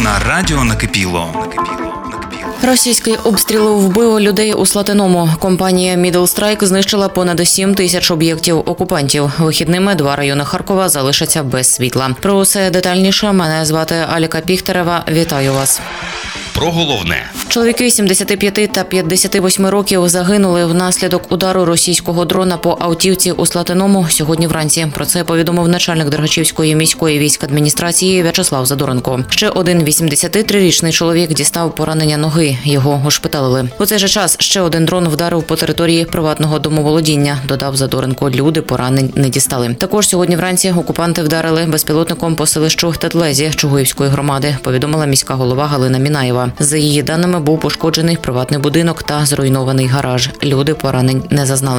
на радіо Накипіло. Російський обстріл вбив людей у Слатиному. Компанія Middle Strike знищила понад 7 тисяч об'єктів окупантів. Вихідними 2 райони Харкова залишаться без світла. Про все детальніше. Мене звати Аліка Піхтерева. Вітаю вас. Про головне. Чоловіки 75 та 58 років загинули внаслідок удару російського дрона по автівці у Слатиному сьогодні вранці. Про це повідомив начальник Дергачівської міської військадміністрації В'ячеслав Задоренко. Ще один 83-річний чоловік дістав поранення ноги. Його ушпиталили. У цей же час ще один дрон вдарив по території приватного домоволодіння, додав Задоренко. Люди поранень не дістали. Також сьогодні вранці окупанти вдарили безпілотником по селищу Тетлезі Чугуївської громади, повідомила міська голова Галина Мінаєва. За її даними, був пошкоджений приватний будинок та зруйнований гараж. Люди поранень не зазнали.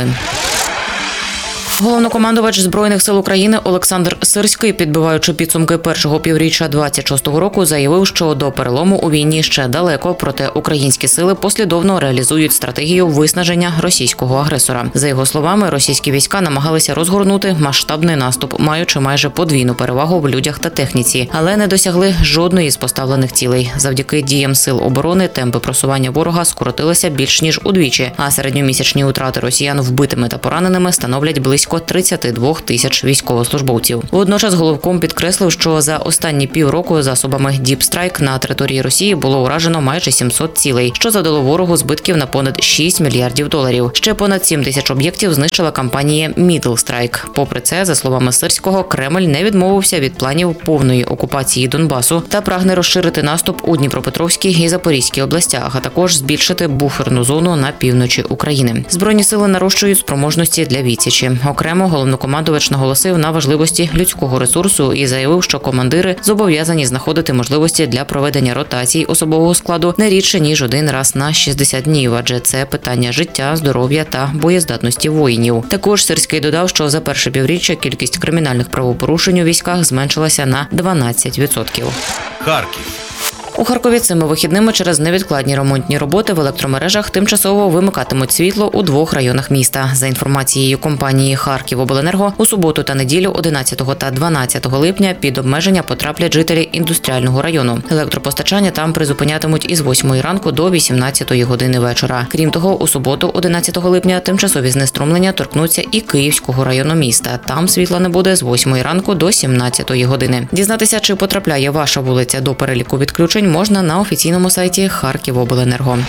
Головнокомандувач Збройних сил України Олександр Сирський, підбиваючи підсумки першого півріччя 26-го року, заявив, що до перелому у війні ще далеко, проте українські сили послідовно реалізують стратегію виснаження російського агресора. За його словами, російські війська намагалися розгорнути масштабний наступ, маючи майже подвійну перевагу в людях та техніці, але не досягли жодної з поставлених цілей. Завдяки діям сил оборони темпи просування ворога скоротилися більш ніж удвічі, а середньомісячні втрати росіян вбитими та пораненими становлять близько 32 тисяч військовослужбовців. Водночас головком підкреслив, що за останні півроку засобами Deep Strike на території Росії було уражено майже 700 цілей, що завдало ворогу збитків на понад 6 мільярдів доларів. Ще понад 7 тисяч об'єктів знищила компанія Middle Strike. Попри це, за словами Сирського, Кремль не відмовився від планів повної окупації Донбасу та прагне розширити наступ у Дніпропетровській і Запорізькій областях, а також збільшити буферну зону на півночі України. Збройні сили нарощують спроможності для відсічі. Окремо головнокомандувач наголосив на важливості людського ресурсу і заявив, що командири зобов'язані знаходити можливості для проведення ротацій особового складу не рідше, ніж один раз на 60 днів, адже це питання життя, здоров'я та боєздатності воїнів. Також Сирський додав, що за перше півріччя кількість кримінальних правопорушень у військах зменшилася на 12%. Харків. У Харкові цими вихідними через невідкладні ремонтні роботи в електромережах тимчасово вимикатимуть світло у 2 районах міста. За інформацією компанії «Харківобленерго», у суботу та неділю 11 та 12 липня під обмеження потраплять жителі індустріального району. Електропостачання там призупинятимуть із 8 ранку до 18 години вечора. Крім того, у суботу 11 липня тимчасові знеструмлення торкнуться і Київського району міста. Там світла не буде з 8 ранку до 17 години. Дізнатися, чи потрапляє ваша вулиця до переліку відключень, можна на офіційному сайті «Харківобленерго».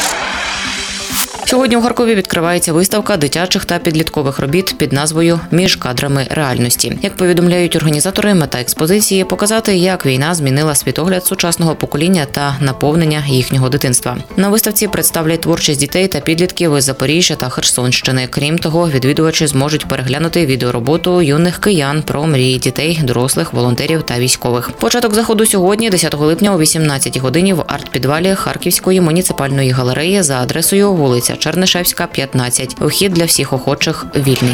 Сьогодні у Харкові відкривається виставка дитячих та підліткових робіт під назвою «Між кадрами реальності». Як повідомляють організатори, мета експозиції – показати, як війна змінила світогляд сучасного покоління та наповнення їхнього дитинства. На виставці представлять творчість дітей та підлітків із Запоріжжя та Херсонщини. Крім того, відвідувачі зможуть переглянути відеороботу юних киян про мрії дітей, дорослих, волонтерів та військових. Початок заходу сьогодні, 10 липня о 18 годині в арт-підвалі Харківської муніципальної галереї за адресою вулиця Чернишевська, 15. Вхід для всіх охочих вільний.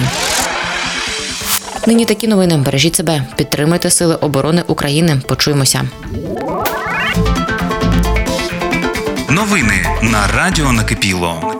Нині такі новини. Бережіть себе. Підтримуйте Сили оборони України. Почуємося. Новини на радіо Накипіло.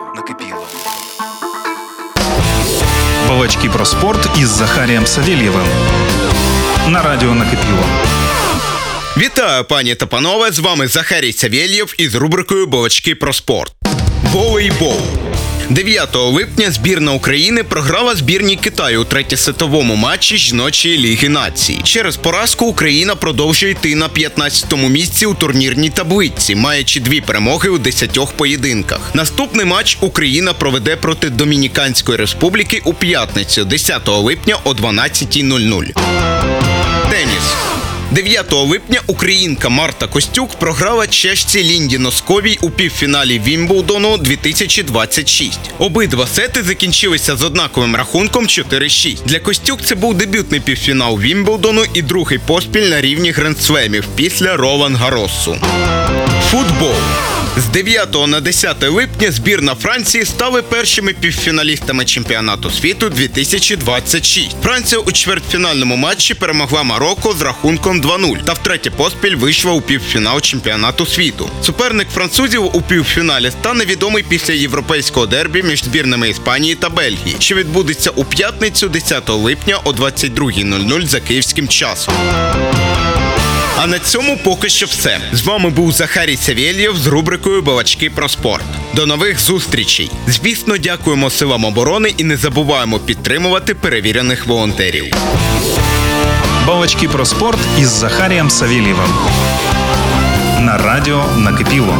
Балачки про спорт із Захарієм Савельєвим. На радіо Накипіло. Вітаю, пані та панове, з вами Захарій Савельєв із рубрикою «Балачки про спорт». Волейбол. 9 липня збірна України програла збірній Китаю у третьосетовому матчі жіночої Ліги націй. Через поразку Україна продовжує йти на 15-му місці у турнірній таблиці, маючи 2 перемоги у 10 поєдинках. Наступний матч Україна проведе проти Домініканської Республіки у п'ятницю, 10 липня о 12:00. Теніс. 9 липня українка Марта Костюк програла чешці Лінді Носковій у півфіналі Вімблдону 2026. Обидва сети закінчилися з однаковим рахунком 4-6. Для Костюк це був дебютний півфінал Вімблдону і другий поспіль на рівні гранд-слемів після Ролан-Гарросу. Футбол. З 9 на 10 липня збірна Франції стали першими півфіналістами чемпіонату світу 2026. Франція у чвертьфінальному матчі перемогла Марокко з рахунком 2-0 та втретє поспіль вийшла у півфінал чемпіонату світу. Суперник французів у півфіналі стане відомий після європейського дербі між збірними Іспанії та Бельгії, що відбудеться у п'ятницю 10 липня о 22:00 за київським часом. А на цьому поки що все. З вами був Захарій Савєлєв з рубрикою «Балачки про спорт». До нових зустрічей! Звісно, дякуємо силам оборони і не забуваємо підтримувати перевірених волонтерів. Балачки про спорт із Захарієм Савєлєвим. На радіо «Накипіло».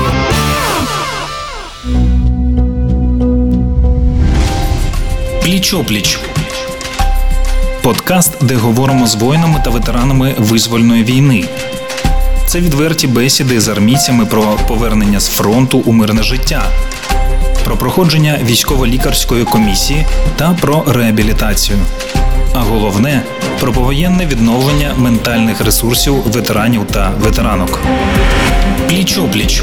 Пліч-опліч. Подкаст, де говоримо з воїнами та ветеранами визвольної війни. Це відверті бесіди з армійцями про повернення з фронту у мирне життя, про проходження військово-лікарської комісії та про реабілітацію. А головне – про повоєнне відновлення ментальних ресурсів ветеранів та ветеранок. Пліч-опліч.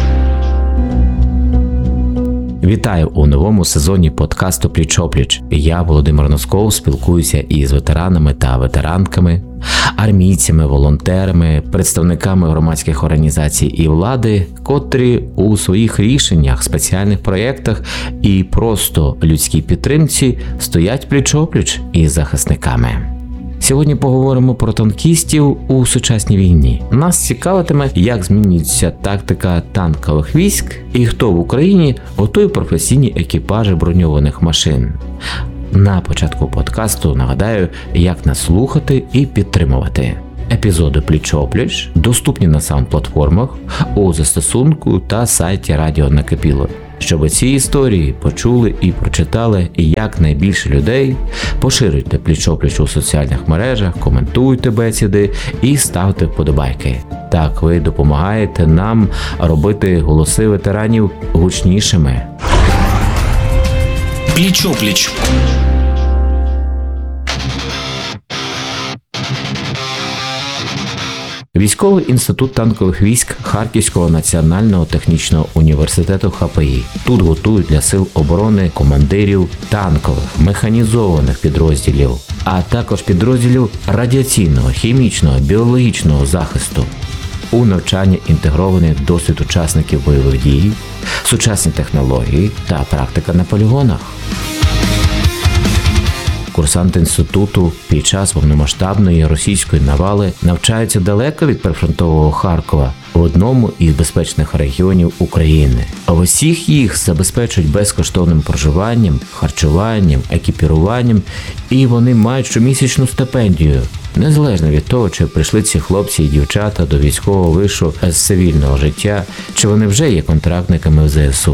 Вітаю у новому сезоні подкасту «Пліч-опліч». Я, Володимир Носков, спілкуюся із ветеранами та ветеранками, армійцями, волонтерами, представниками громадських організацій і влади, котрі у своїх рішеннях, спеціальних проєктах і просто людській підтримці стоять пліч-опліч із захисниками. Сьогодні поговоримо про танкістів у сучасній війні. Нас цікавитиме, як змінюється тактика танкових військ і хто в Україні готує професійні екіпажі броньованих машин. На початку подкасту нагадаю, як нас слухати і підтримувати. Епізоди «Пліч-опліч» доступні на саунд-платформах, у застосунку та сайті Радіо Накипіло. Щоб ці історії почули і прочитали якнайбільше людей, поширюйте «Пліч-опліч» у соціальних мережах, коментуйте бесіди і ставте вподобайки. Так ви допомагаєте нам робити голоси ветеранів гучнішими. Пліч-опліч. Військовий інститут танкових військ Харківського національного технічного університету ХПІ. Тут готують для сил оборони командирів танкових, механізованих підрозділів, а також підрозділів радіаційного, хімічного, біологічного захисту. У навчанні інтегрований досвід учасників бойових дій, сучасні технології та практика на полігонах. Курсанти інституту під час повномасштабної російської навали навчаються далеко від прифронтового Харкова, в одному із безпечних регіонів України. А усіх їх забезпечують безкоштовним проживанням, харчуванням, екіпіруванням, і вони мають щомісячну стипендію. Незалежно від того, чи прийшли ці хлопці і дівчата до військового вишу з цивільного життя, чи вони вже є контрактниками в ЗСУ.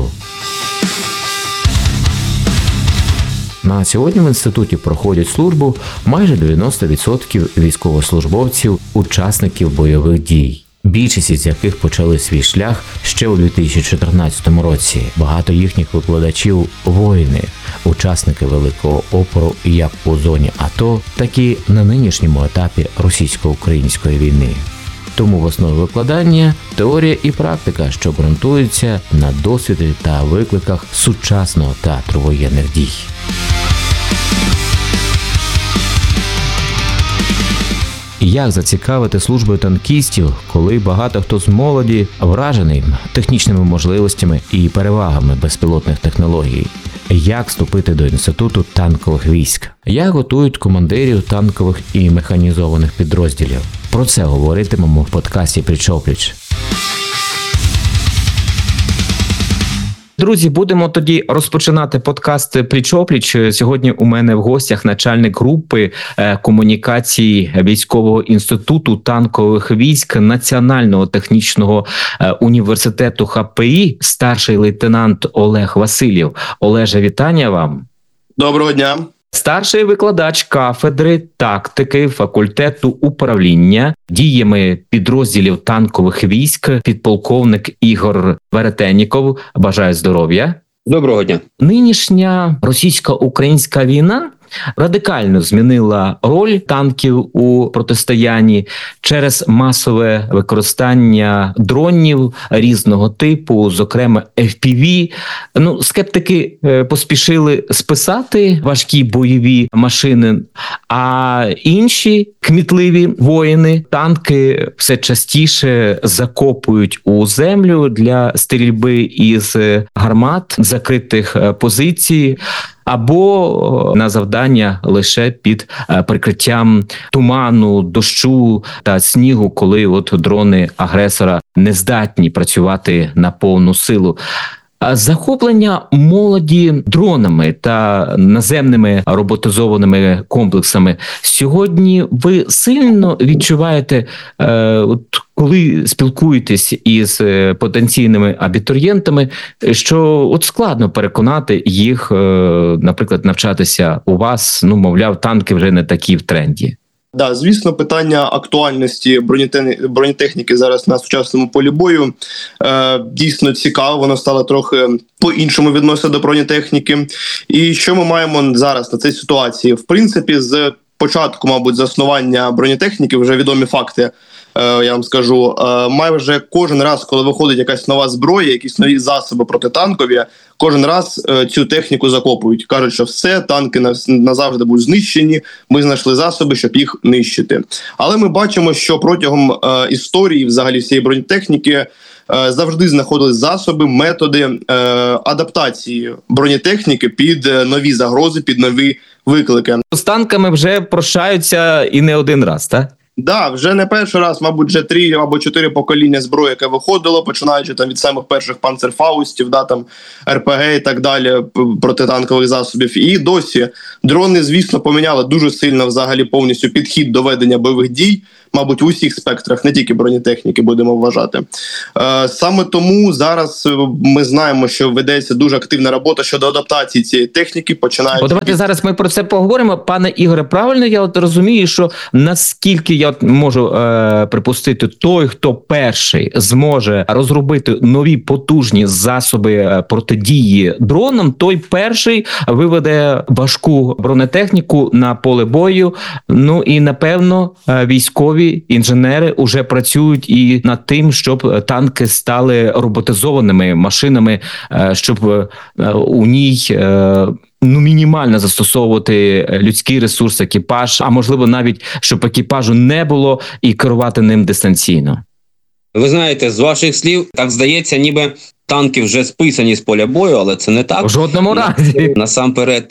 На сьогодні в інституті проходять службу майже 90% військовослужбовців, учасників бойових дій. Більшість із яких почали свій шлях ще у 2014 році. Багато їхніх викладачів – воїни, учасники великого опору як у зоні АТО, так і на нинішньому етапі російсько-української війни. Тому в основі викладання – теорія і практика, що ґрунтуються на досвіді та викликах сучасного театру воєнних дій. Як зацікавити службою танкістів, коли багато хто з молоді вражений технічними можливостями і перевагами безпілотних технологій? Як вступити до інституту танкових військ? Як готують командирів танкових і механізованих підрозділів? Про це говоритимемо в подкасті «Пліч-опліч». Друзі, будемо тоді розпочинати подкаст «Пліч-опліч». Сьогодні у мене в гостях начальник групи комунікації Військового інституту танкових військ Національного технічного університету ХПІ, старший лейтенант Олег Васильєв. Олеже, вітання вам. Доброго дня. Старший викладач кафедри тактики факультету управління діями підрозділів танкових військ, підполковник Ігор Веретенніков. Бажаю здоров'я. Доброго дня. Нинішня російсько-українська війна радикально змінила роль танків у протистоянні через масове використання дронів різного типу, зокрема FPV. Скептики поспішили списати важкі бойові машини, а інші кмітливі воїни танки все частіше закопують у землю для стрільби із гармат, закритих позицій. або на завдання лише під прикриттям туману, дощу та снігу, коли от дрони агресора не здатні працювати на повну силу. Захоплення молоді дронами та наземними роботизованими комплексами сьогодні ви сильно відчуваєте, коли спілкуєтесь із потенційними абітурієнтами, що от складно переконати їх, наприклад, навчатися у вас, мовляв, танки вже не такі в тренді. Да, звісно, питання актуальності бронетехніки зараз на сучасному полі бою дійсно цікаво, воно стало трохи по-іншому відноситься до бронетехніки. І що ми маємо зараз на цій ситуації? В принципі, з початку, мабуть, заснування бронетехніки вже відомі факти, я вам скажу, майже кожен раз, коли виходить якась нова зброя, якісь нові засоби протитанкові, кожен раз цю техніку закопують. Кажуть, що все, танки назавжди будуть знищені, ми знайшли засоби, щоб їх нищити. Але ми бачимо, що протягом історії взагалі всієї бронетехніки завжди знаходились засоби, методи адаптації бронетехніки під нові загрози, під нові виклики. З танками вже прощаються і не один раз, так? Да, вже не перший раз, мабуть, вже 3 або 4 покоління зброї, яке виходило, починаючи там від самих перших панцерфаустів, да, там РПГ і так далі, протитанкових засобів. І досі дрони, звісно, поміняли дуже сильно взагалі повністю підхід до ведення бойових дій, мабуть, в усіх спектрах, не тільки бронетехніки, будемо вважати. Саме тому зараз ми знаємо, що ведеться дуже активна робота щодо адаптації цієї техніки. Давайте зараз ми про це поговоримо. Пане Ігоре, правильно я от розумію, що наскільки я можу припустити, той, хто перший зможе розробити нові потужні засоби протидії дронам, той перший виведе важку бронетехніку на поле бою. Ну і, напевно, військові інженери вже працюють і над тим, щоб танки стали роботизованими машинами, щоб у ній мінімально застосовувати людський ресурс, екіпаж, а можливо навіть, щоб екіпажу не було і керувати ним дистанційно. Ви знаєте, з ваших слів, так здається, ніби танки вже списані з поля бою, але це не так. В жодному разі. Насамперед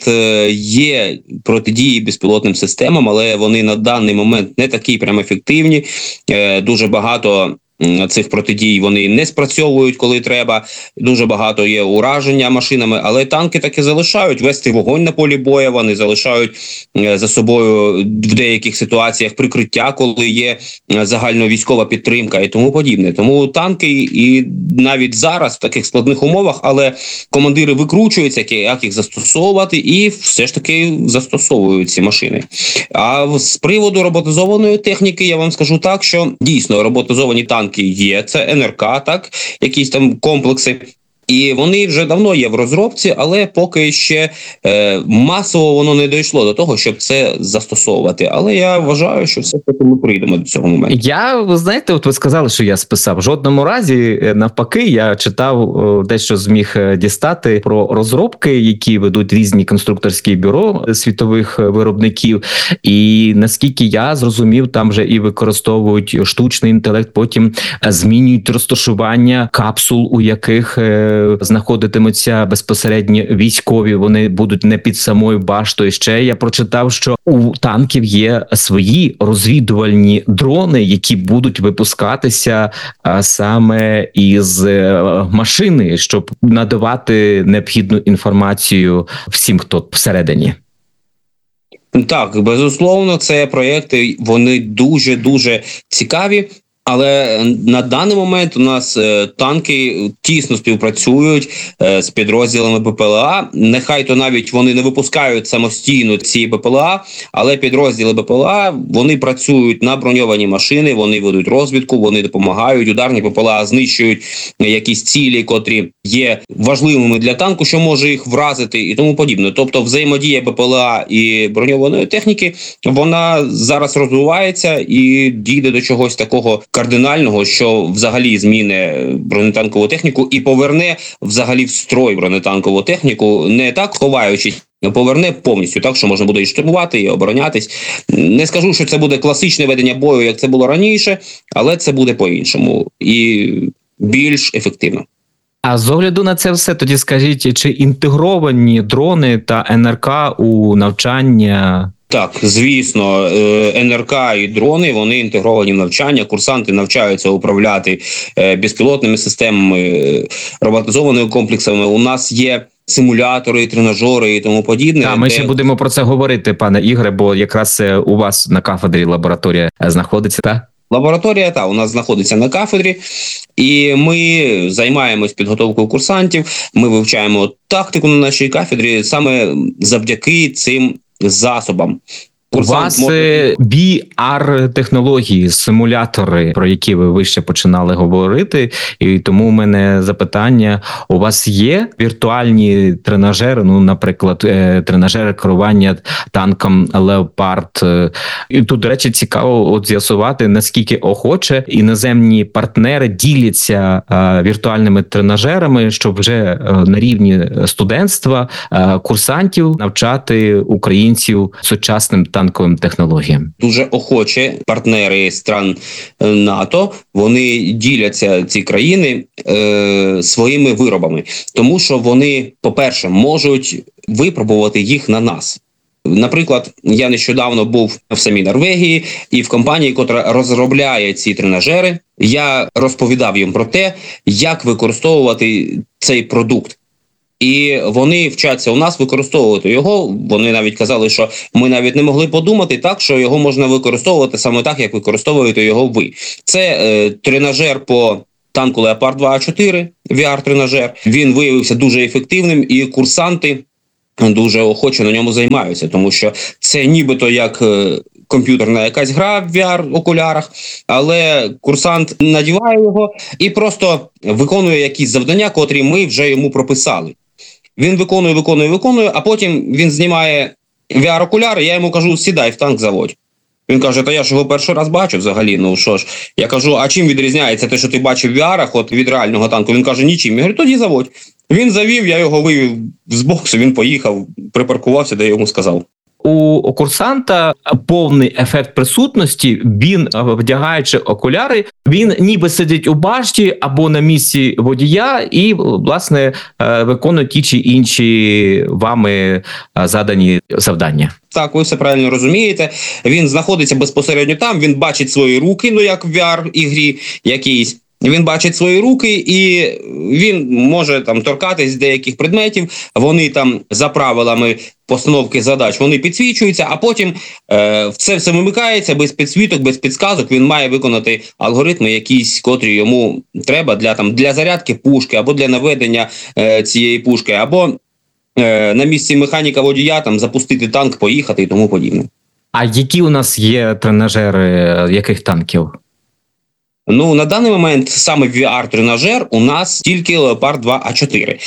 є протидії безпілотним системам, але вони на даний момент не такі прям ефективні. Дуже багато цих протидій вони не спрацьовують, коли треба. Дуже багато є ураження машинами, але танки таки залишають вести вогонь на полі бою, вони залишають за собою в деяких ситуаціях прикриття, коли є загальновійськова підтримка і тому подібне. Тому танки і навіть зараз в таких складних умовах, але командири викручуються, як їх застосовувати, і все ж таки застосовують ці машини. А з приводу роботизованої техніки я вам скажу так, що дійсно роботизовані танки є, це НРК, так, якісь там комплекси. І вони вже давно є в розробці, але поки ще масово воно не дійшло до того, щоб це застосовувати. Але я вважаю, що все-таки ми прийдемо до цього моменту. Ви знаєте, от ви сказали, що я списав. В жодному разі, навпаки, я читав дещо зміг дістати про розробки, які ведуть різні конструкторські бюро світових виробників. І наскільки я зрозумів, там вже і використовують штучний інтелект, потім змінюють розташування капсул, у яких знаходитимуться безпосередньо військові, вони будуть не під самою баштою. Ще я прочитав, що у танків є свої розвідувальні дрони, які будуть випускатися саме із машини, щоб надавати необхідну інформацію всім, хто всередині. Так, безусловно, це проєкти, вони дуже-дуже цікаві. Але на даний момент у нас танки тісно співпрацюють з підрозділами БПЛА. Нехай то навіть вони не випускають самостійно ці БПЛА, але підрозділи БПЛА, вони працюють на броньовані машини, вони ведуть розвідку, вони допомагають. Ударні БПЛА знищують якісь цілі, котрі є важливими для танку, що може їх вразити і тому подібне. Тобто взаємодія БПЛА і броньованої техніки, вона зараз розвивається і дійде до чогось такого кардинального, що взагалі зміни бронетанкову техніку і поверне взагалі в строй бронетанкову техніку, не так ховаючись, поверне повністю, так, що можна буде і штурмувати, і оборонятись. Не скажу, що це буде класичне ведення бою, як це було раніше, але це буде по-іншому і більш ефективно. А з огляду на це все, тоді скажіть, чи інтегровані дрони та НРК у навчання? Так, звісно, НРК і дрони, вони інтегровані в навчання, курсанти навчаються управляти безпілотними системами, роботизованими комплексами. У нас є симулятори, тренажери і тому подібне. Так, ми ще будемо про це говорити, пане Ігоре, бо якраз у вас на кафедрі лабораторія знаходиться, так? Лабораторія, у нас знаходиться на кафедрі, і ми займаємось підготовкою курсантів, ми вивчаємо тактику на нашій кафедрі саме завдяки цим засобам. У вас VR-технології, симулятори, про які ви вище починали говорити, і тому у мене запитання, у вас є віртуальні тренажери, наприклад, тренажери керування танком Леопард? І тут, до речі, цікаво з'ясувати, наскільки охоче іноземні партнери діляться віртуальними тренажерами, щоб вже на рівні студентства, курсантів навчати українців сучасним танковим технологіям. Дуже охоче партнери стран НАТО, вони діляться, ці країни, своїми виробами. Тому що вони, по-перше, можуть випробувати їх на нас. Наприклад, я нещодавно був в самій Норвегії, і в компанії, яка розробляє ці тренажери, я розповідав їм про те, як використовувати цей продукт. І вони вчаться у нас використовувати його. Вони навіть казали, що ми навіть не могли подумати так, що його можна використовувати саме так, як використовуєте його ви. Це тренажер по танку Леопард 2А4, VR-тренажер. Він виявився дуже ефективним, і курсанти дуже охоче на ньому займаються, тому що це нібито як комп'ютерна якась гра в VR-окулярах, але курсант надіває його і просто виконує якісь завдання, котрі ми вже йому прописали. Він виконує, а потім він знімає VR-окуляри, я йому кажу, сідай в танк, заводь. Він каже, та я ж його перший раз бачу взагалі, ну що ж. Я кажу, а чим відрізняється те, що ти бачив в VR-ах від реального танку? Він каже, нічим. Я говорю, тоді заводь. Він завів, я його вивів з боксу, він поїхав, припаркувався, де я йому сказав. У курсанта повний ефект присутності, він, вдягаючи окуляри, він ніби сидить у башті або на місці водія і, власне, виконує ті чи інші вами задані завдання. Так, ви все правильно розумієте. Він знаходиться безпосередньо там, він бачить свої руки, як в VR-ігрі якійсь. Він бачить свої руки і він може там торкатись деяких предметів, вони там за правилами постановки задач, вони підсвічуються, а потім це все вимикається без підсвіток, без підсказок, він має виконати алгоритми якісь, котрі йому треба для зарядки пушки, або для наведення цієї пушки, або на місці механіка водія там запустити танк, поїхати і тому подібне. А які у нас є тренажери, яких танків? Ну, на даний момент саме VR-тренажер у нас тільки Leopard 2А4.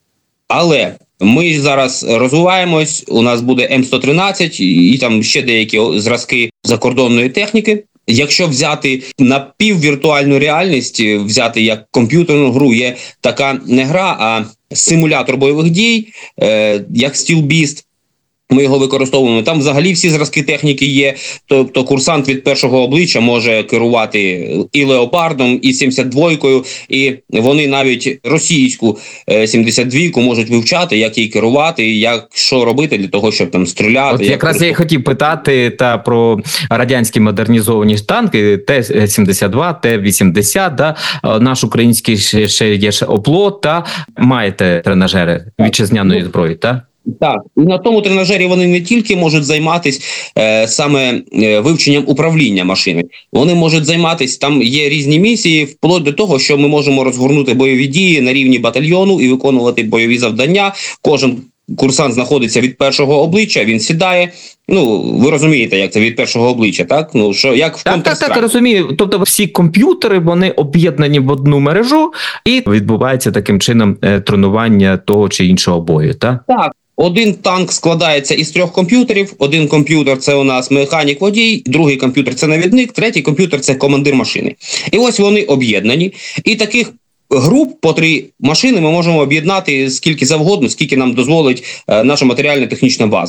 Але ми зараз розвиваємось, у нас буде М113 і там ще деякі зразки закордонної техніки. Якщо взяти напіввіртуальну реальність, взяти як комп'ютерну гру, є така не гра, а симулятор бойових дій, як Steel Beast. Ми його використовуємо. Там взагалі всі зразки техніки є. Тобто курсант від першого обличчя може керувати і Леопардом, і 72-кою. І вони навіть російську 72-ку можуть вивчати, як її керувати, як що робити для того, щоб там стріляти. От якраз я й хотів питати про радянські модернізовані танки Т-72, Т-80. Да? Наш український ще є оплот. Та маєте тренажери вітчизняної зброї, так? Так, і на тому тренажері вони не тільки можуть займатися саме вивченням управління машини, вони можуть займатися, там є різні місії, вплоть до того, що ми можемо розгорнути бойові дії на рівні батальйону і виконувати бойові завдання. Кожен курсант знаходиться від першого обличчя, він сідає. Ну, ви розумієте, як це від першого обличчя, так? Ну, що як в Counter-Strike. Так, розумію. Тобто всі комп'ютери, вони об'єднані в одну мережу і відбувається таким чином тренування того чи іншого бою, так? Так. Один танк складається із 3 комп'ютерів. Один комп'ютер – це у нас механік-водій, другий комп'ютер – це навідник, третій комп'ютер – це командир машини. І ось вони об'єднані. І таких груп по 3 машини ми можемо об'єднати скільки завгодно, скільки нам дозволить наша матеріальна технічна база.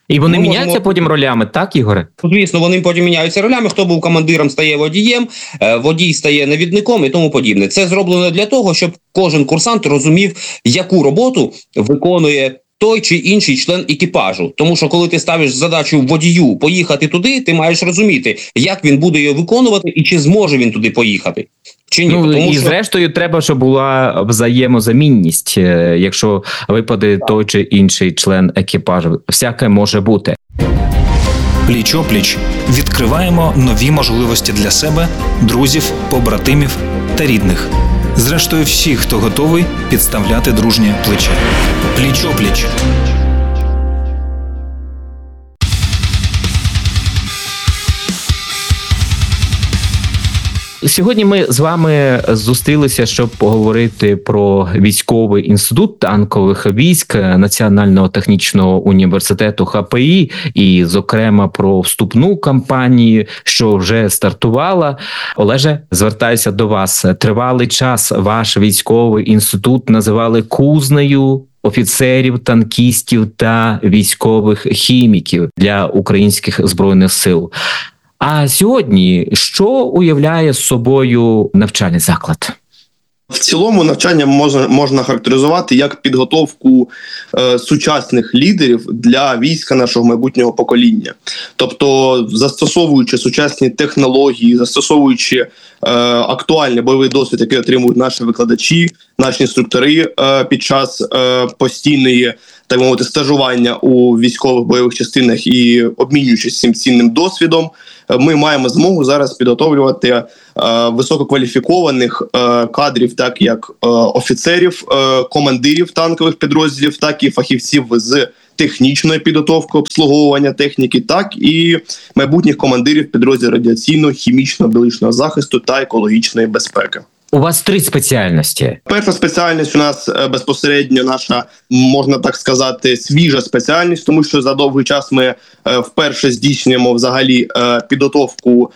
І вони Ми міняються можемо- потім ролями, так, Ігоре? Звісно, вони потім міняються ролями. Хто був командиром, стає водієм, водій стає навідником і тому подібне. Це зроблено для того, щоб кожен курсант розумів, яку роботу виконує той чи інший член екіпажу. Тому що коли ти ставиш задачу водію поїхати туди, ти маєш розуміти, як він буде її виконувати і чи зможе він туди поїхати. Чи ні? Ну, Тому і що... зрештою треба, щоб була взаємозамінність, якщо випаде той чи інший член екіпажу. Всяке може бути. Пліч-опліч відкриваємо нові можливості для себе, друзів, побратимів та рідних. Зрештою, всіх, хто готовий підставляти дружнє плече. Пліч-опліч. Сьогодні ми з вами зустрілися, щоб поговорити про військовий інститут танкових військ Національного технічного університету ХПІ і, зокрема, про вступну кампанію, що вже стартувала. Олеже, звертаюся до вас. Тривалий час ваш військовий інститут називали кузнею офіцерів, танкістів та військових хіміків для українських збройних сил. А сьогодні що уявляє собою навчальний заклад? В цілому навчання можна характеризувати як підготовку сучасних лідерів для війська нашого майбутнього покоління. Тобто, застосовуючи сучасні технології, застосовуючи актуальний бойовий досвід, який отримують наші викладачі, наші інструктори під час постійної, так мовити, стажування у військових бойових частинах і обмінюючись цим цінним досвідом, ми маємо змогу зараз підготовлювати висококваліфікованих кадрів, так як офіцерів, командирів танкових підрозділів, так і фахівців з технічної підготовки, обслуговування техніки, так і майбутніх командирів підрозділів радіаційного, хімічного, біологічного захисту та екологічної безпеки. У вас 3 спеціальності. Перша спеціальність у нас безпосередньо наша, можна так сказати, свіжа спеціальність, тому що за довгий час ми вперше здійснюємо взагалі підготовку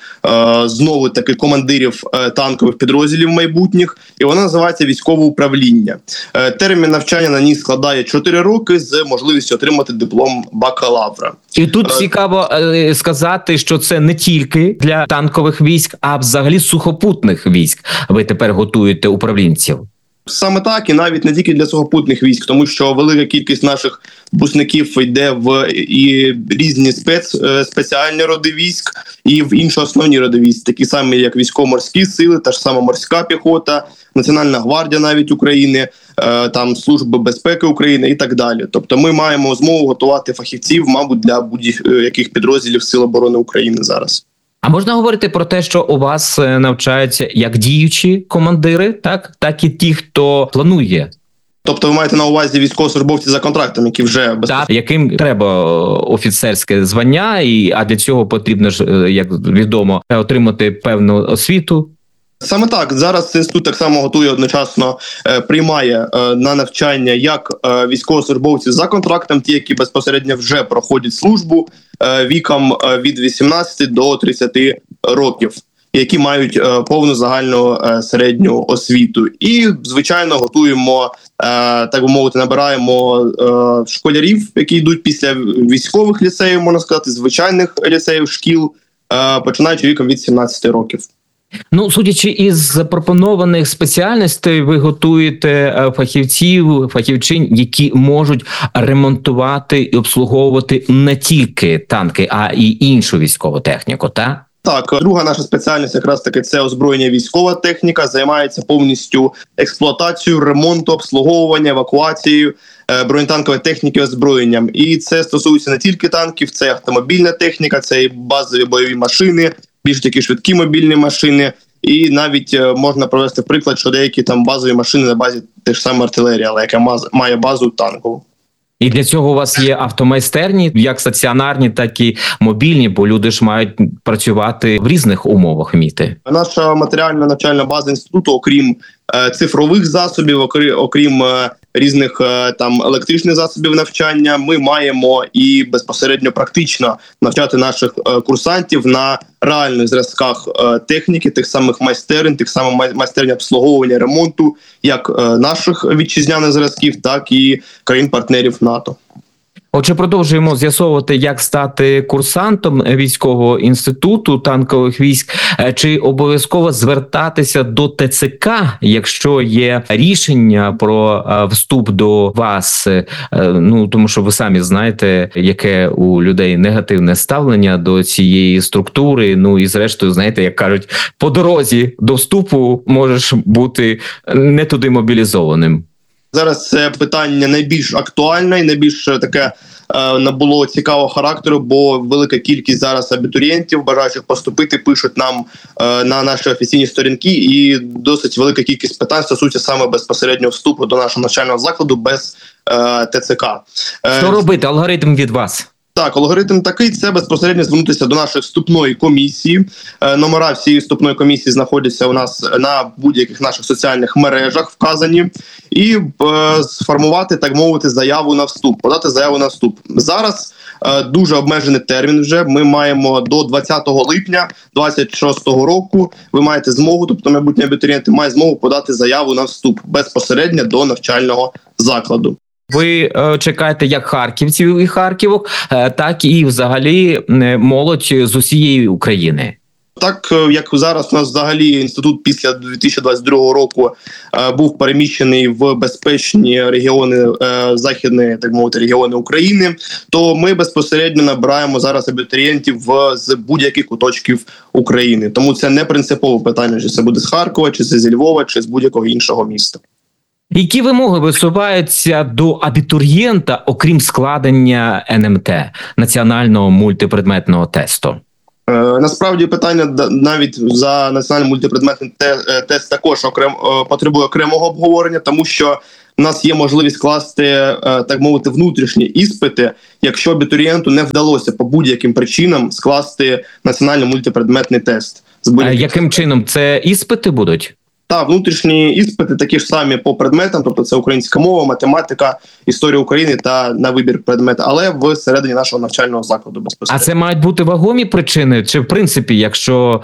знову таки командирів танкових підрозділів майбутніх, і вона називається військове управління. Термін навчання на ній складає 4 роки з можливістю отримати диплом бакалавра. І тут цікаво сказати, що це не тільки для танкових військ, а взагалі сухопутних військ. Ви тепер готуєте управлінців. Саме так, і навіть не тільки для сухопутних військ, тому що велика кількість наших випускників йде в і різні спеціальні роди військ, і в інші основні роди військ, такі самі як військово-морські сили, та ж сама морська піхота, Національна гвардія навіть України, там Служба безпеки України і так далі. Тобто ми маємо змогу готувати фахівців, мабуть, для будь-яких підрозділів Сил оборони України зараз. А можна говорити про те, що у вас навчаються як діючі командири, так і ті, хто планує? Тобто ви маєте на увазі військовослужбовці за контрактом, які вже Так, яким треба офіцерське звання, а для цього потрібно ж, як відомо, отримати певну освіту? Саме так. Зараз інститут так само готує одночасно, приймає на навчання як військовослужбовців за контрактом, ті, які безпосередньо вже проходять службу віком від 18 до 30 років, які мають повну загальну середню освіту. І, звичайно, готуємо, так би мовити, набираємо школярів, які йдуть після військових ліцеїв, можна сказати, звичайних ліцеїв, шкіл, починаючи віком від 17 років. Ну, судячи із запропонованих спеціальностей, ви готуєте фахівчинь, які можуть ремонтувати і обслуговувати не тільки танки, а й іншу військову техніку, так? Так, друга наша спеціальність якраз таки це озброєння, військова техніка, займається повністю експлуатацією, ремонту, обслуговування, евакуацією бронетанкової техніки озброєнням. І це стосується не тільки танків, це автомобільна техніка, це і базові бойові машини, більш такі швидкі мобільні машини. І навіть можна провести приклад, що деякі там базові машини на базі те ж саме артилерії, але яка має базу танкову. І для цього у вас є автомайстерні, як стаціонарні, так і мобільні, бо люди ж мають працювати в різних умовах вміти. Наша матеріальна навчальна база інституту, окрім цифрових засобів, окрім різних там електричних засобів навчання, ми маємо і безпосередньо практично навчати наших курсантів на реальних зразках техніки, тих самих майстерень, тих самих майстерень обслуговування, ремонту, як наших вітчизняних зразків, так і країн-партнерів НАТО. Отже, продовжуємо з'ясовувати, як стати курсантом військового інституту танкових військ. Чи обов'язково звертатися до ТЦК, якщо є рішення про вступ до вас? Ну, тому що ви самі знаєте, яке у людей негативне ставлення до цієї структури. Ну і зрештою, знаєте, як кажуть, по дорозі до вступу можеш бути не туди мобілізованим. Зараз це питання найбільш актуальне і найбільш таке набуло цікавого характеру, бо велика кількість зараз абітурієнтів, бажаючих поступити, пишуть нам на наші офіційні сторінки, і досить велика кількість питань стосується саме безпосереднього вступу до нашого навчального закладу без ТЦК. Що робити? Алгоритм від вас? Так, алгоритм такий – це безпосередньо звернутися до нашої вступної комісії. Номера всієї вступної комісії знаходяться у нас на будь-яких наших соціальних мережах вказані. І сформувати, так мовити, заяву на вступ, подати заяву на вступ. Зараз дуже обмежений термін вже. Ми маємо до 20 липня 2026 року. Ви маєте змогу, тобто майбутні абітурієнти мають змогу подати заяву на вступ безпосередньо до навчального закладу. Ви чекаєте як харківців і харківок, так і взагалі молодь з усієї України. Так, як зараз у нас взагалі інститут після 2022 року був переміщений в безпечні регіони, західні, так мовити, регіони України, то ми безпосередньо набираємо зараз абітурієнтів з будь-яких куточків України. Тому це не принципове питання, чи це буде з Харкова, чи це зі Львова, чи з будь-якого іншого міста. Які вимоги висуваються до абітурієнта, окрім складення НМТ, національного мультипредметного тесту? Насправді питання навіть за національний мультипредметний тест також потребує окремого обговорення, тому що в нас є можливість скласти, так мовити, внутрішні іспити, якщо абітурієнту не вдалося по будь-яким причинам скласти національний мультипредметний тест. Яким чином? Це іспити будуть? Так, внутрішні іспити такі ж самі по предметам, тобто це українська мова, математика, історія України та на вибір предмет, але всередині нашого навчального закладу безпосередньо. А це мають бути вагомі причини? Чи в принципі, якщо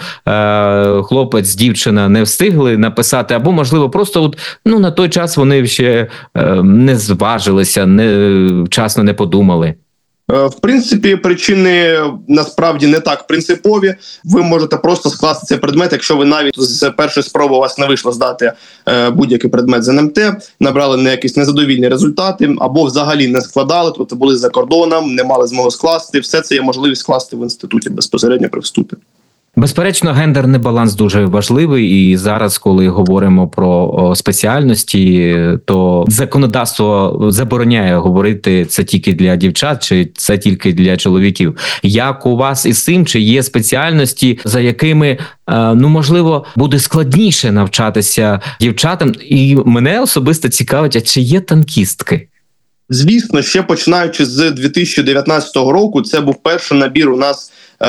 хлопець, дівчина не встигли написати, або можливо просто на той час вони ще не зважилися, вчасно не подумали? В принципі, причини насправді не так принципові. Ви можете просто скласти цей предмет, якщо ви навіть з першої спроби у вас не вийшло здати будь-який предмет з НМТ, набрали на якісь незадовільні результати, або взагалі не складали, тобто були за кордоном, не мали змоги скласти. Все це є можливість скласти в інституті безпосередньо при вступі. Безперечно, гендерний баланс дуже важливий, і зараз, коли говоримо про спеціальності, то законодавство забороняє говорити це тільки для дівчат, чи це тільки для чоловіків. Як у вас із цим? Чи є спеціальності, за якими, можливо, буде складніше навчатися дівчатам? І мене особисто цікавить, а чи є танкістки? Звісно, ще починаючи з 2019 року, це був перший набір у нас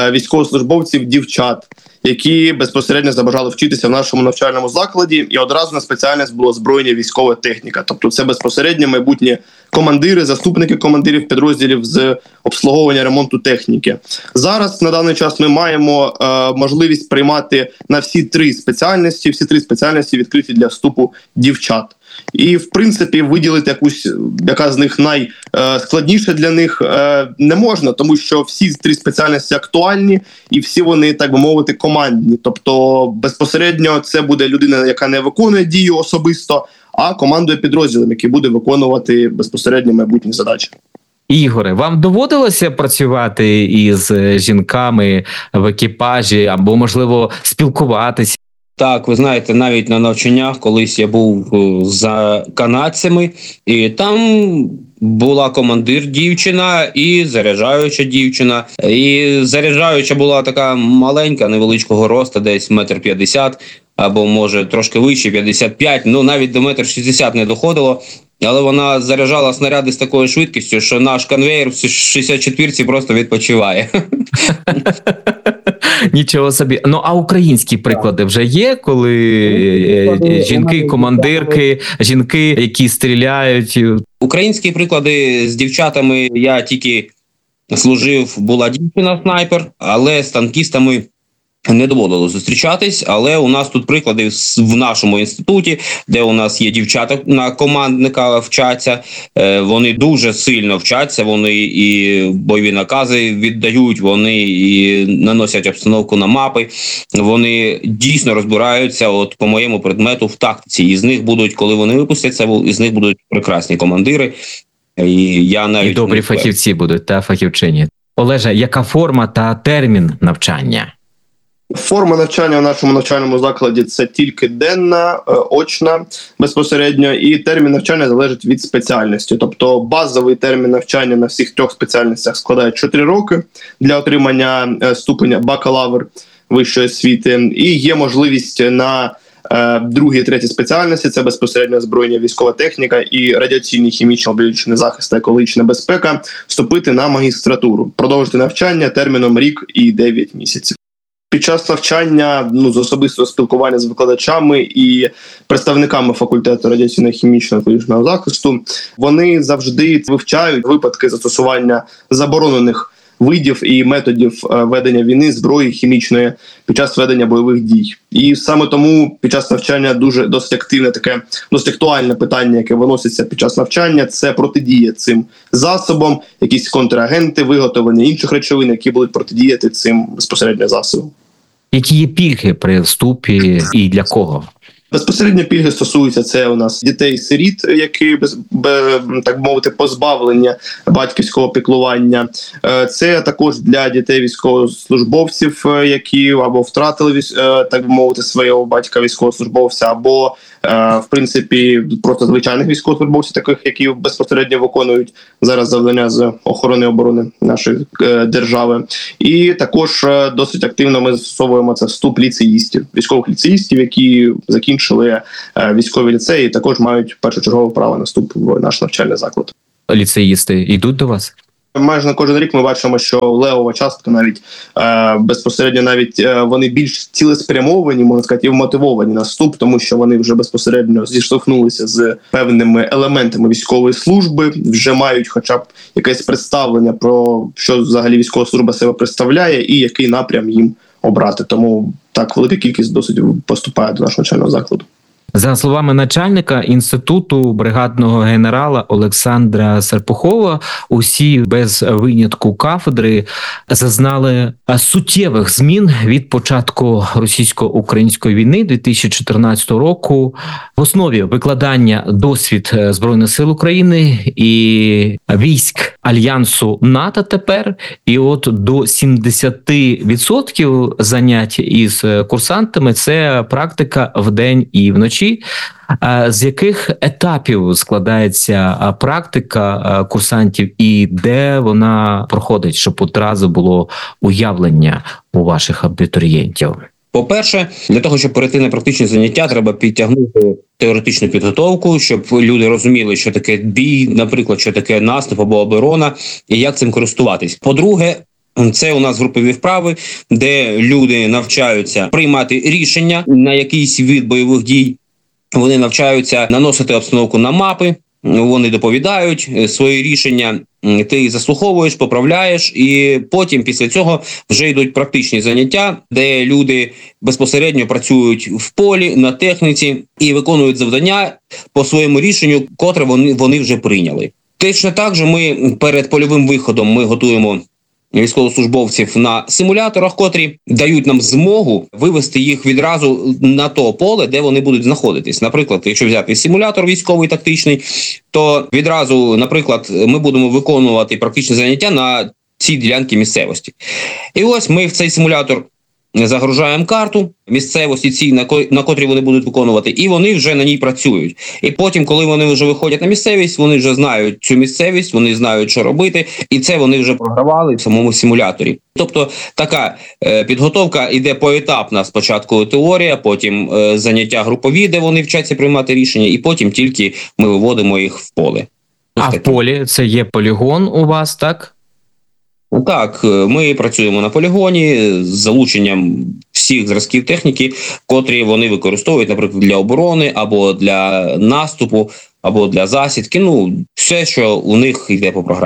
військовослужбовців-дівчат, які безпосередньо забажали вчитися в нашому навчальному закладі, і одразу на спеціальність була збройна військова техніка. Тобто це безпосередньо майбутні командири, заступники командирів підрозділів з обслуговування ремонту техніки. Зараз, на даний час, ми маємо можливість приймати на всі три спеціальності відкриті для вступу дівчат. І, в принципі, виділити якусь, яка з них найскладніша для них, не можна, тому що всі три спеціальності актуальні і всі вони, так би мовити, командні. Тобто, безпосередньо це буде людина, яка не виконує дію особисто, а командує підрозділом, який буде виконувати безпосередньо майбутні задачі. Ігоре, вам доводилося працювати із жінками в екіпажі або, можливо, спілкуватися? Так, ви знаєте, навіть на навчаннях колись я був за канадцями, і там була командир дівчина і заряджаюча дівчина. І заряджаюча була така маленька, невеличкого росту, десь 1,50 м, або, може, трошки вище, 55, навіть до 1,60 м не доходило. Але вона заряджала снаряди з такою швидкістю, що наш конвейер в 64-ці просто відпочиває. Нічого собі. А українські приклади вже є, коли жінки-командирки, жінки, які стріляють? Українські приклади з дівчатами я тільки служив, була дівчина-снайпер, але з танкістами не доводилось зустрічатись, але у нас тут приклади в нашому інституті, де у нас є дівчата на командника вчаться, вони дуже сильно вчаться, вони і бойові накази віддають, вони і наносять обстановку на мапи, вони дійсно розбираються от по моєму предмету в тактиці, і з них будуть, коли вони випустяться, із них будуть прекрасні командири, і я навіть... І добрі фахівці будуть, та фахівчині. Олеже, яка форма та термін навчання? Форма навчання в нашому навчальному закладі – це тільки денна, очна безпосередньо, і термін навчання залежить від спеціальності. Тобто базовий термін навчання на всіх 3 спеціальностях складає 4 роки для отримання ступеня бакалавр вищої освіти, і є можливість на другі і треті спеціальності – це безпосередньо озброєння, військова техніка і радіаційний, хімічний, біологічний захист та екологічна безпека, вступити на магістратуру, продовжити навчання терміном рік і 9 місяців. Під час навчання з особистого спілкування з викладачами і представниками факультету радіаційно-хімічного екологічного захисту вони завжди вивчають випадки застосування заборонених видів і методів ведення війни, зброї хімічної під час ведення бойових дій. І саме тому під час навчання досить активне таке, досить актуальне питання, яке виноситься під час навчання, це протидія цим засобам, якісь контрагенти, виготовлення інших речовин, які будуть протидіяти цим безпосередньо засобам. Які є пільги при вступі і для кого? Безпосередньо пільги стосуються це у нас дітей-сиріт, які, так мовити, позбавлення батьківського піклування. Це також для дітей військовослужбовців, які або втратили, так мовити, свого батька військовослужбовця, або, в принципі, просто звичайних військовослужбовців, таких, які безпосередньо виконують зараз завдання з охорони оборони нашої держави. І також досить активно ми застосовуємо це вступ ліцеїстів, військових ліцеїстів, які закінчили військові ліцеї, також мають першочергове право на вступ в наш навчальний заклад. Ліцеїсти йдуть до вас? Майже на кожен рік ми бачимо, що левова частка навіть безпосередньо навіть вони більш цілеспрямовані, можна сказати, і вмотивовані на вступ, тому що вони вже безпосередньо зіштовхнулися з певними елементами військової служби, вже мають хоча б якесь представлення про що взагалі військова служба себе представляє і який напрям їм обрати. Тому так велика кількість досить поступає до нашого навчального закладу. За словами начальника інституту бригадного генерала Олександра Серпухова, усі без винятку кафедри зазнали суттєвих змін від початку російсько-української війни 2014 року. В основі викладання досвід Збройних сил України і військ Альянсу НАТО тепер. І от до 70% занять із курсантами – це практика вдень і вночі. З яких етапів складається практика курсантів і де вона проходить, щоб одразу було уявлення у ваших абітурієнтів? По-перше, для того, щоб перейти на практичні заняття, треба підтягнути теоретичну підготовку, щоб люди розуміли, що таке бій, наприклад, що таке наступ або оборона, і як цим користуватись. По-друге, це у нас групові вправи, де люди навчаються приймати рішення на якийсь від бойових дій. Вони навчаються наносити обстановку на мапи, вони доповідають свої рішення, ти їх заслуховуєш, поправляєш, і потім після цього вже йдуть практичні заняття, де люди безпосередньо працюють в полі, на техніці і виконують завдання по своєму рішенню, котре вони вже прийняли. Точно так же ми перед польовим виходом ми готуємо військовослужбовців на симуляторах, котрі дають нам змогу вивести їх відразу на то поле, де вони будуть знаходитись. Наприклад, якщо взяти симулятор військовий тактичний, то відразу, наприклад, ми будемо виконувати практичні заняття на цій ділянці місцевості. І ось ми в цей симулятор загружаємо карту місцевості цій, на котрій вони будуть виконувати, і вони вже на ній працюють. І потім, коли вони вже виходять на місцевість, вони вже знають цю місцевість, вони знають, що робити, і це вони вже програвали в самому симуляторі. Тобто така підготовка йде поетапна. Спочатку теорія, потім заняття групові, де вони вчаться приймати рішення, і потім тільки ми виводимо їх в поле. А в полі це є полігон у вас, так? Так, ми працюємо на полігоні з залученням всіх зразків техніки, котрі вони використовують, наприклад, для оборони, або для наступу, або для засідки. Все, що у них йде по програмі.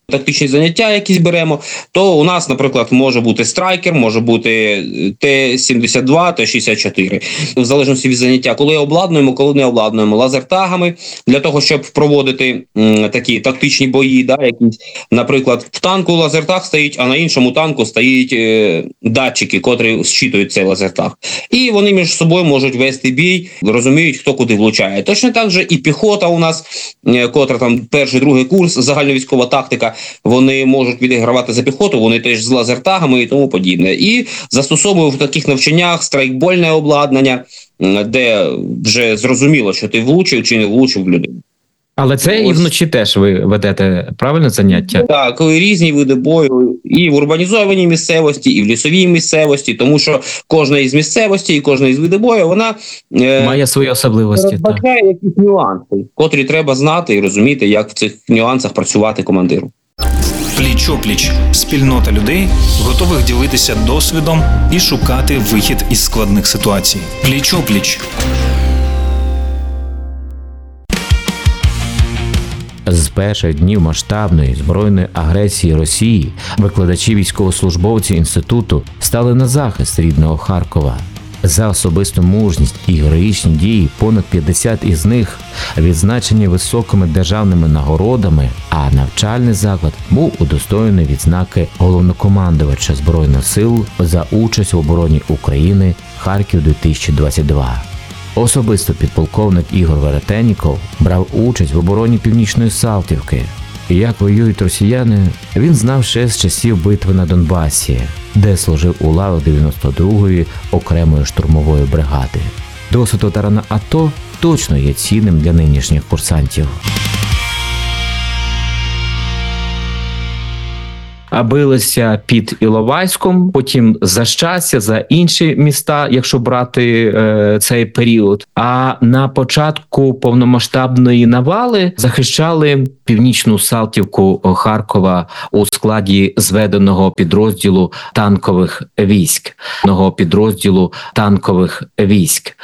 тактичні заняття якісь беремо, то у нас, наприклад, може бути страйкер, може бути Т-72, Т-64. В залежності від заняття, коли обладнуємо, коли не обладнуємо лазертагами, для того, щоб проводити такі тактичні бої, якісь, наприклад, в танку лазертаг стоїть, а на іншому танку стоять датчики, котрі зчитують цей лазертаг. І вони між собою можуть вести бій, розуміють, хто куди влучає. Точно так же і піхота у нас, котра там перший, другий курс, загальновійськова тактика, вони можуть відігравати за піхоту, вони теж з лазертагами і тому подібне. І застосовують в таких навчаннях страйкбольне обладнання, де вже зрозуміло, що ти влучив чи не влучив в людину. Але це і вночі теж ви ведете правильне заняття? Так, різні види бою і в урбанізованій місцевості, і в лісовій місцевості, тому що кожна із місцевостей і кожна із видів бою, вона має свої особливості. передбачає якісь нюанси, котрі треба знати і розуміти, як в цих нюансах працювати командиру. Пліч-опліч – спільнота людей, готових ділитися досвідом і шукати вихід із складних ситуацій. Пліч-опліч. З перших днів масштабної збройної агресії Росії викладачі військовослужбовці інституту стали на захист рідного Харкова. За особисту мужність і героїчні дії понад 50 із них відзначені високими державними нагородами, а навчальний заклад був удостоєний відзнаки головнокомандувача Збройних сил за участь в обороні України Харків-2022. Особисто підполковник Ігор Веретенніков брав участь в обороні Північної Салтівки. Як воюють росіяни, він знав ще з часів битви на Донбасі, де служив у лавах 92-ї окремої штурмової бригади. Досвід ветерана АТО точно є цінним для нинішніх курсантів. Билися під Іловайськом, потім за Щастя, за інші міста, якщо брати цей період. А на початку повномасштабної навали захищали Північну Салтівку Харкова у складі зведеного підрозділу танкових військ.